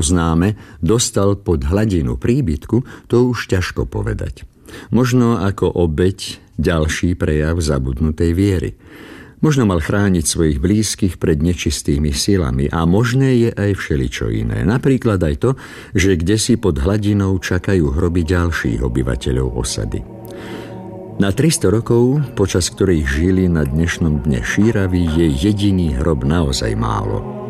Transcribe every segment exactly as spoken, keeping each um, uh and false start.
poznáme, dostal pod hladinu príbytku, to už ťažko povedať. Možno ako obeť ďalší prejav zabudnutej viery. Možno mal chrániť svojich blízkych pred nečistými silami a možné je aj všeličo iné. Napríklad aj to, že kdesi pod hladinou čakajú hroby ďalších obyvateľov osady. Na tristo rokov, počas ktorých žili na dnešnom dne Šíravy, je jediný hrob naozaj málo.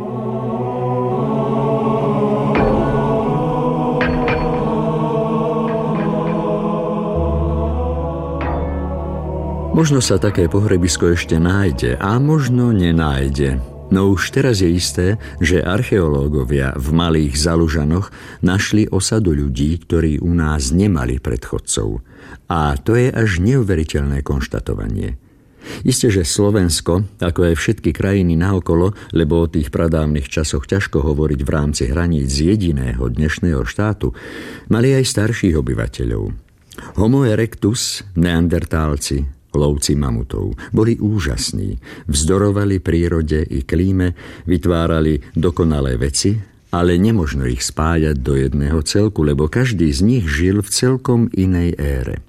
Možno sa také pohrebisko ešte nájde a možno nenájde. No už teraz je isté, že archeológovia v Malých Zalužanoch našli osadu ľudí, ktorí u nás nemali predchodcov. A to je až neuveriteľné konštatovanie. Isté, že Slovensko, ako aj všetky krajiny naokolo, lebo o tých pradávnych časoch ťažko hovoriť v rámci hraníc jediného dnešného štátu, mali aj starších obyvateľov. Homo erectus, neandertálci, lovci mamutov, boli úžasní, vzdorovali prírode i klíme, vytvárali dokonalé veci, ale nemožno ich spájať do jedného celku, lebo každý z nich žil v celkom inej ére.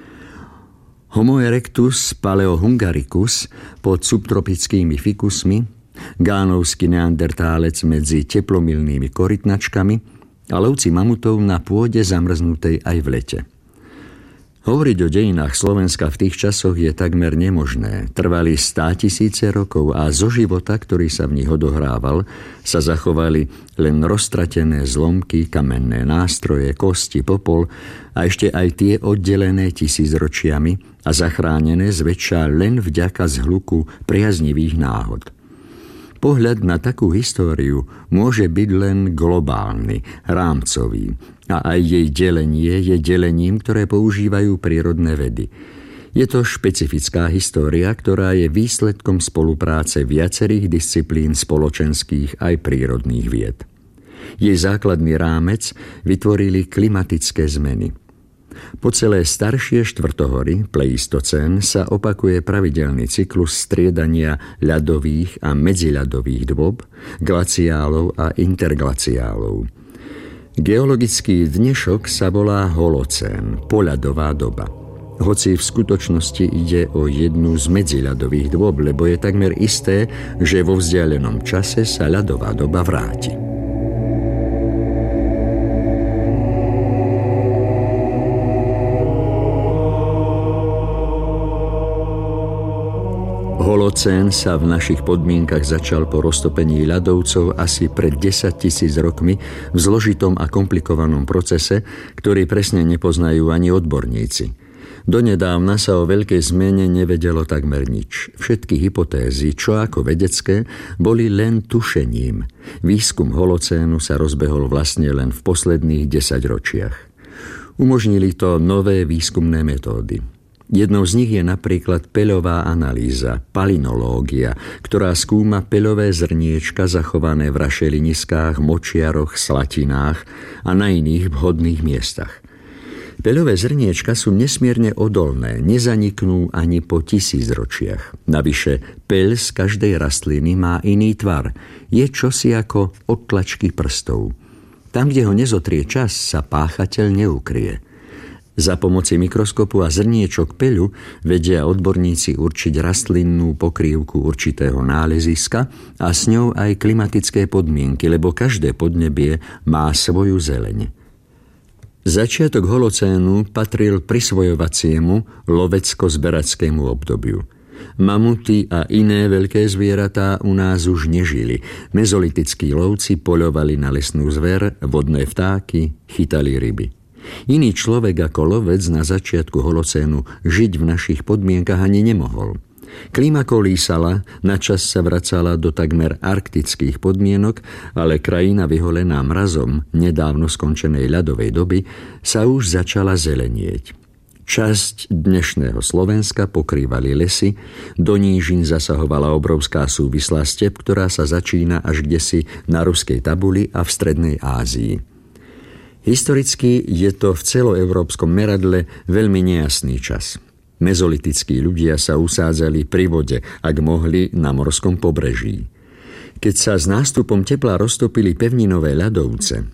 Homo erectus paleohungaricus pod subtropickými fikusmi, gánovský neandertálec medzi teplomilnými korytnačkami a lovci mamutov na pôde zamrznutej aj v lete. Hovoriť o dejinách Slovenska v tých časoch je takmer nemožné. Trvali státisíce rokov a zo života, ktorý sa v nich odohrával, sa zachovali len roztratené zlomky, kamenné nástroje, kosti, popol a ešte aj tie oddelené tisícročiami a zachránené zväčša len vďaka zhluku priaznivých náhod. Pohľad na takú históriu môže byť len globálny, rámcový a aj jej delenie je delením, ktoré používajú prírodné vedy. Je to špecifická história, ktorá je výsledkom spolupráce viacerých disciplín spoločenských aj prírodných vied. Jej základný rámec vytvorili klimatické zmeny. Po celé staršie štvrtohory, pleistocén, sa opakuje pravidelný cyklus striedania ľadových a medziľadových dôb, glaciálov a interglaciálov. Geologický dnešok sa volá holocén, poľadová doba. Hoci v skutočnosti ide o jednu z medziľadových dôb, lebo je takmer isté, že vo vzdialenom čase sa ľadová doba vráti. Holocén sa v našich podmienkach začal po roztopení ľadovcov asi pred desaťtisíc rokmi v zložitom a komplikovanom procese, ktorý presne nepoznajú ani odborníci. Donedávna sa o veľkej zmene nevedelo takmer nič. Všetky hypotézy, čo ako vedecké, boli len tušením. Výskum holocénu sa rozbehol vlastne len v posledných desaťročiach. Umožnili to nové výskumné metódy. Jednou z nich je napríklad peľová analýza, palinológia, ktorá skúma peľové zrniečka zachované v rašeliniskách, močiaroch, slatinách a na iných vhodných miestach. Peľové zrniečka sú nesmierne odolné, nezaniknú ani po tisícročiach. Navyše, peľ z každej rastliny má iný tvar, je čosi ako odtlačky prstov. Tam, kde ho nezotrie čas, sa páchateľ neukrie. Za pomoci mikroskopu a zrniečok peľu vedia odborníci určiť rastlinnú pokrývku určitého náleziska a s ňou aj klimatické podmienky, lebo každé podnebie má svoju zeleň. Začiatok holocénu patril prisvojovaciemu lovecko-zberackému obdobiu. Mamuty a iné veľké zvieratá u nás už nežili. Mezolitickí lovci poľovali na lesnú zver, vodné vtáky, chytali ryby. Iný človek ako lovec na začiatku holocénu žiť v našich podmienkach ani nemohol. Klíma kolísala, načas sa vracala do takmer arktických podmienok, ale krajina vyholená mrazom nedávno skončenej ľadovej doby sa už začala zelenieť. Časť dnešného Slovenska pokrývali lesy, do nížin zasahovala obrovská súvislá step, ktorá sa začína až kdesi na ruskej tabuli a v strednej Ázii. Historicky je to v celoeurópskom meradle veľmi nejasný čas. Mezolitickí ľudia sa usádzali pri vode, ak mohli na morskom pobreží. Keď sa s nástupom tepla roztopili pevninové ľadovce